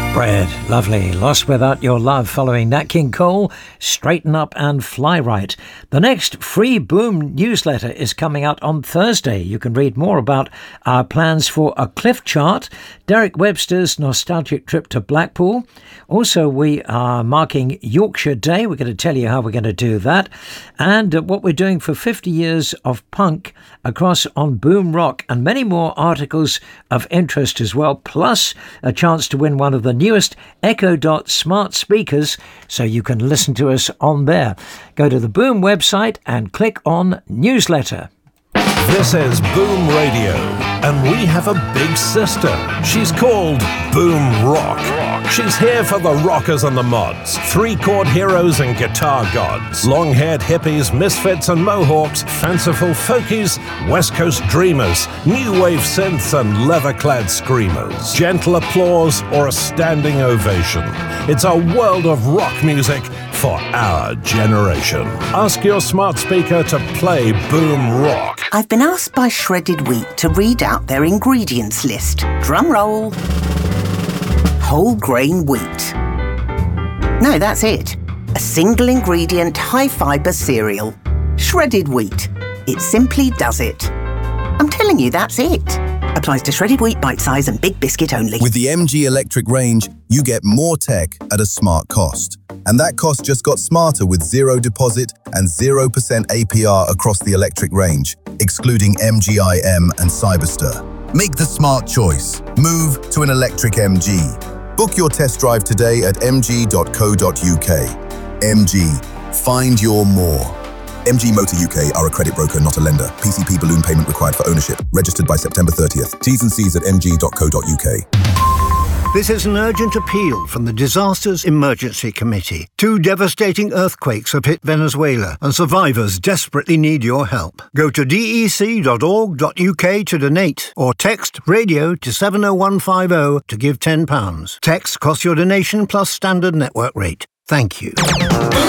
Bread, lovely. Lost Without Your Love following Nat King Cole, Straighten Up and Fly Right. The next free Boom newsletter is coming out on Thursday. You can read more about our plans for a cliff chart, Derek Webster's nostalgic trip to Blackpool. Also, we are marking Yorkshire Day. We're going to tell you how we're going to do that. And what we're doing for 50 years of punk across on Boom Rock, and many more articles of interest as well, plus a chance to win one of the newest Echo Dot smart speakers, so you can listen to us on there. Go to the Boom website and click on newsletter. This is Boom Radio, and we have a big sister. She's called Boom Rock. She's here for the rockers and the mods, three-chord heroes and guitar gods, long-haired hippies, misfits and mohawks, fanciful folkies, West Coast dreamers, new wave synths and leather-clad screamers, gentle applause or a standing ovation. It's a world of rock music for our generation. Ask your smart speaker to play Boom Rock. I've been asked by Shredded Wheat to read out their ingredients list. Drum roll. Whole grain wheat. No, that's it. A single ingredient, high fibre cereal. Shredded wheat. It simply does it. I'm telling you, that's it. Applies to shredded wheat, bite size and big biscuit only. With the MG Electric range, you get more tech at a smart cost. And that cost just got smarter with zero deposit and 0% APR across the electric range, excluding MG-IM and Cyberster. Make the smart choice. Move to an electric MG. Book your test drive today at mg.co.uk. MG. Find your more. MG Motor UK are a credit broker, not a lender. PCP balloon payment required for ownership. Registered by September 30th. T's and C's at mg.co.uk. This is an urgent appeal from the Disasters Emergency Committee. 2 devastating earthquakes have hit Venezuela, and survivors desperately need your help. Go to dec.org.uk to donate, or text radio to 70150 to give £10. Text costs your donation plus standard network rate. Thank you.